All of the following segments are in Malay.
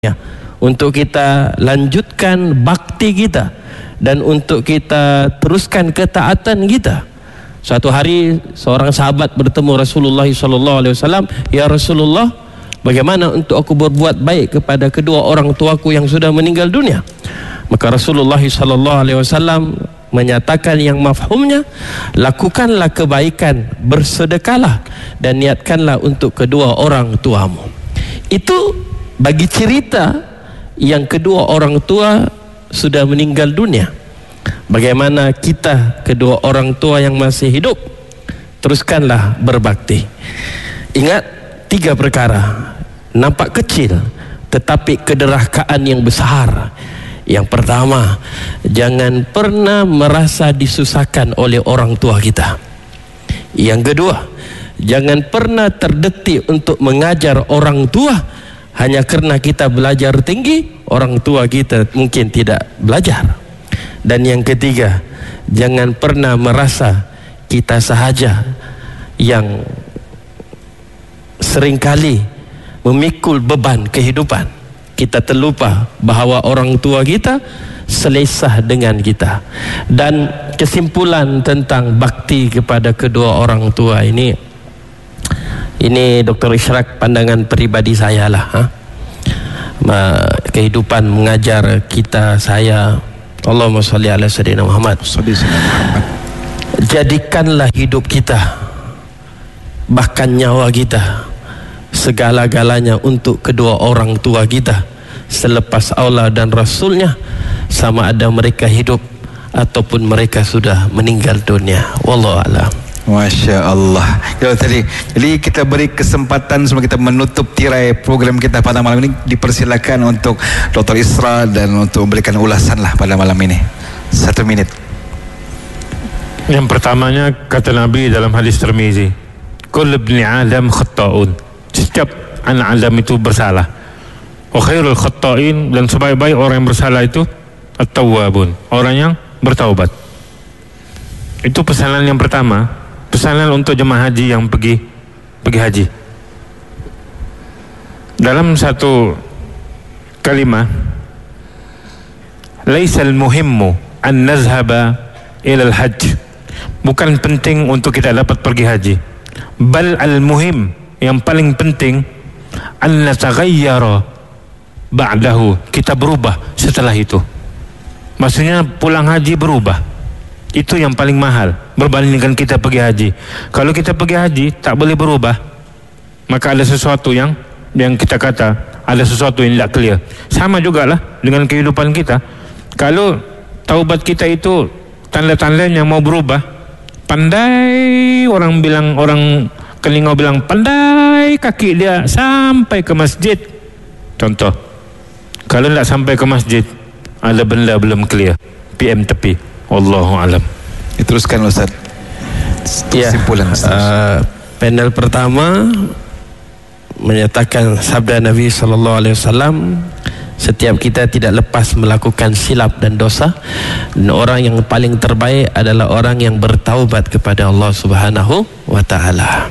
Ya, untuk kita lanjutkan bakti kita dan untuk kita teruskan ketaatan kita. Suatu hari seorang sahabat bertemu Rasulullah SAW. Ya Rasulullah, bagaimana untuk aku berbuat baik kepada kedua orang tuaku yang sudah meninggal dunia? Maka Rasulullah SAW menyatakan yang mafhumnya, lakukanlah kebaikan, bersedekahlah dan niatkanlah untuk kedua orang tuamu. Itu bagi cerita yang kedua orang tua sudah meninggal dunia. Bagaimana kita kedua orang tua yang masih hidup, teruskanlah berbakti. Ingat 3 perkara, nampak kecil tetapi kederhakaan yang besar. Yang pertama, jangan pernah merasa disusahkan oleh orang tua kita. Yang kedua, jangan pernah terdetik untuk mengajar orang tua hanya kerana kita belajar tinggi, orang tua kita mungkin tidak belajar. Dan yang ketiga, jangan pernah merasa kita sahaja yang seringkali memikul beban kehidupan. Kita terlupa bahawa orang tua kita selesah dengan kita. Dan kesimpulan tentang bakti kepada kedua orang tua ini Dr. Ishraq pandangan peribadi saya lah. Kehidupan mengajar kita, saya, Allahumma salli ala sayyidina Muhammad. Jadikanlah hidup kita, bahkan nyawa kita, segala-galanya untuk kedua orang tua kita selepas Allah dan Rasulnya, sama ada mereka hidup ataupun mereka sudah meninggal dunia. Wallahu a'lam. Masya Allah. Jadi kita beri kesempatan semua kita menutup tirai program kita pada malam ini. Dipersilakan untuk Dr. Isra dan untuk memberikan ulasan lah pada malam ini. 1 minit. Yang pertamanya kata Nabi dalam hadis Tirmizi, Kull ibni Adam khatta'un. Setiap anak Adam itu bersalah. Wa khairul khatta'in, dan sebaik-baik orang yang bersalah itu at-tawwabun, orang yang bertaubat. Itu pesanan yang pertama. Pesanan untuk jemaah haji yang pergi haji. Dalam satu kalimah, laisal muhimmu an nazhaba ilal hajj. Bukan penting untuk kita dapat pergi haji. Bal al muhim, yang paling penting, an nataghayyara ba'dahu, kita berubah setelah itu. Maksudnya pulang haji berubah. Itu yang paling mahal berbandingkan kita pergi haji. Kalau kita pergi haji tak boleh berubah, maka ada sesuatu yang kita kata ada sesuatu yang tidak clear. Sama jugalah dengan kehidupan kita. Kalau taubat kita itu tanda-tandanya mau berubah, pandai orang Kelingau bilang pandai kaki dia sampai ke masjid. Contoh, kalau tidak sampai ke masjid, ada benda belum clear, PM tepi. Wallahu alam. Diteruskan Ustaz. Kesimpulan panel pertama menyatakan sabda Nabi SAW, setiap kita tidak lepas melakukan silap dan dosa, dan orang yang paling terbaik adalah orang yang bertaubat kepada Allah Subhanahu wa ta'ala.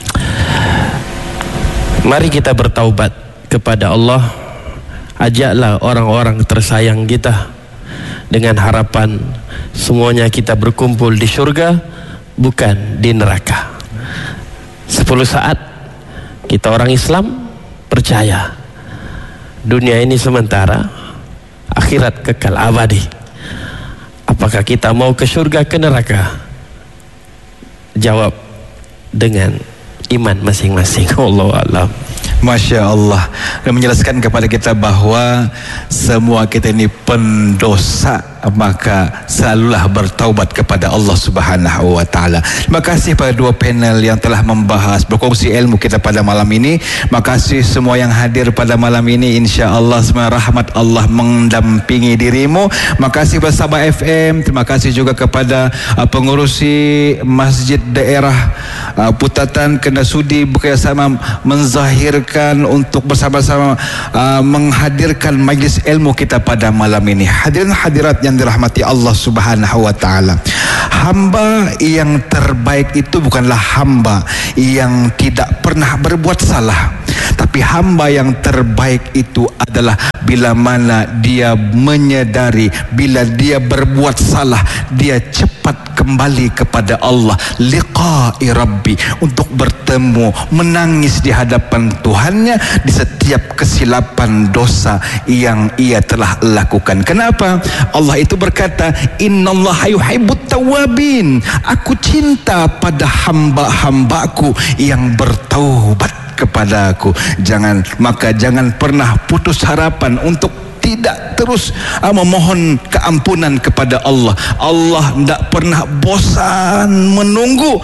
Mari kita bertaubat kepada Allah. Ajaklah orang-orang tersayang kita, dengan harapan semuanya kita berkumpul di syurga, bukan di neraka. 10 saat kita orang Islam percaya dunia ini sementara, akhirat kekal abadi. Apakah kita mau ke syurga, ke neraka? Jawab dengan iman masing-masing. Wallahu a'lam. Masya Allah. Dan menjelaskan kepada kita bahawa semua kita ini pendosa, maka selalulah bertaubat kepada Allah Subhanahu wa ta'ala. Terima kasih pada 2 panel yang telah membahas, berkongsi ilmu kita pada malam ini. Terima kasih semua yang hadir pada malam ini. Insya Allah semua rahmat Allah mendampingi dirimu. Terima kasih kepada Sabah FM. Terima kasih juga kepada pengurusi Masjid Daerah Putatan Kendasudi bekerjasama menzahirkan untuk bersama-sama menghadirkan majlis ilmu kita pada malam ini. Hadirin hadirat yang dirahmati Allah Subhanahu wa ta'ala, hamba yang terbaik itu bukanlah hamba yang tidak pernah berbuat salah, Tapi hamba yang terbaik itu adalah bila mana dia menyadari, bila dia berbuat salah, dia cepat kembali kepada Allah, liqa'i rabbi, untuk bertemu, menangis di hadapan Tuhannya di setiap kesilapan dosa yang ia telah lakukan. Kenapa? Allah itu berkata, innallaha yuhibbut tawwabin, aku cinta pada hamba-hambaku yang bertaubat kepada aku. Maka jangan pernah putus harapan untuk tidak terus memohon keampunan kepada Allah. Allah tidak pernah bosan menunggu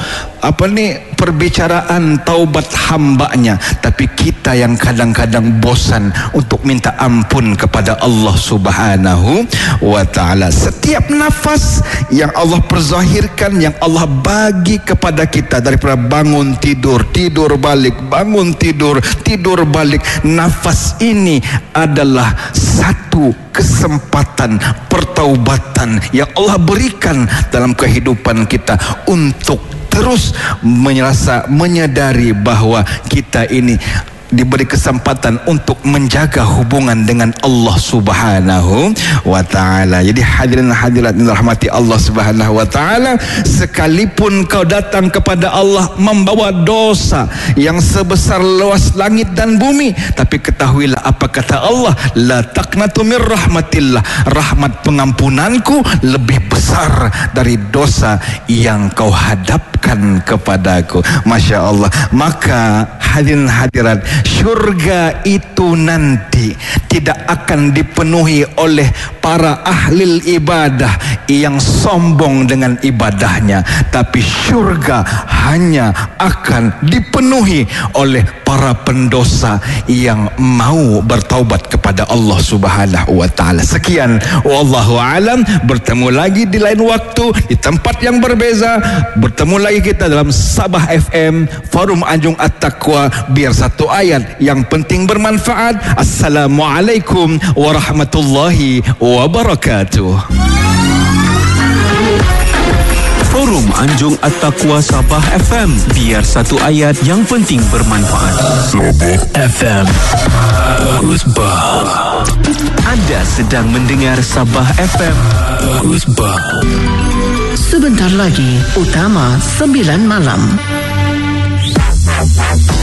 perbicaraan taubat hambanya. Tapi kita yang kadang-kadang bosan untuk minta ampun kepada Allah Subhanahu wa ta'ala. Setiap nafas yang Allah perzahirkan, yang Allah bagi kepada kita, daripada bangun tidur, tidur balik, bangun tidur, tidur balik, nafas ini adalah satu kesempatan pertaubatan yang Allah berikan dalam kehidupan kita untuk terus menyadari bahawa kita ini diberi kesempatan untuk menjaga hubungan dengan Allah Subhanahu wa ta'ala. Jadi hadirin hadirat yang dirahmati Allah Subhanahu wa ta'ala, sekalipun kau datang kepada Allah membawa dosa yang sebesar luas langit dan bumi, tapi ketahuilah apa kata Allah, la taqnatu mir rahmatillah, rahmat pengampunanku lebih besar dari dosa yang kau hadapkan kepadaku. Masya Allah. Maka hadirin hadirat, syurga itu nanti tidak akan dipenuhi oleh para ahli ibadah yang sombong dengan ibadahnya, tapi syurga hanya akan dipenuhi oleh para pendosa yang mau bertaubat kepada Allah Subhanahu wa ta'ala. Sekian, wallahu alam. Bertemu lagi di lain waktu, di tempat yang berbeza. Bertemu lagi kita dalam Sabah FM, Forum Anjung At-Taqwa. Biar satu ayat yang penting bermanfaat. Assalamualaikum warahmatullahi wabarakatuh. Forum Anjung At-Taqwa Sabah FM. Biar satu ayat yang penting bermanfaat. Sabah FM. Usbah. Anda sedang mendengar Sabah FM. Usbah. Sebentar lagi, Utama 9 malam.